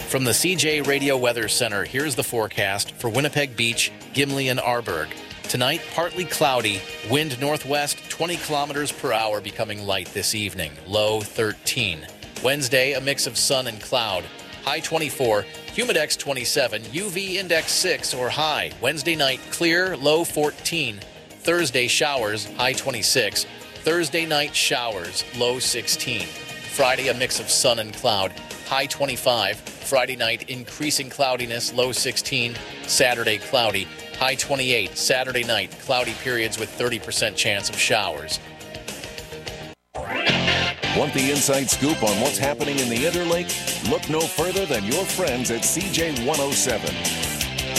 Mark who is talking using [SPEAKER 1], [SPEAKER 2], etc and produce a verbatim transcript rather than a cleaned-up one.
[SPEAKER 1] From the C J Radio Weather Center, here's the forecast for Winnipeg Beach, Gimli, and Arborg. Tonight, partly cloudy, wind northwest twenty kilometers per hour, becoming light this evening, low thirteen. Wednesday, a mix of sun and cloud, high twenty-four, humidex twenty-seven, U V index six or high. Wednesday night, clear, low fourteen. Thursday, showers, high twenty-six. Thursday night, showers, low sixteen. Friday, a mix of sun and cloud, high twenty-five. Friday night, increasing cloudiness, low sixteen. Saturday, cloudy, high twenty-eight. Saturday night, cloudy periods with thirty percent chance of showers.
[SPEAKER 2] Want the inside scoop on what's happening in the Interlake? Look no further than your friends at C J one oh seven.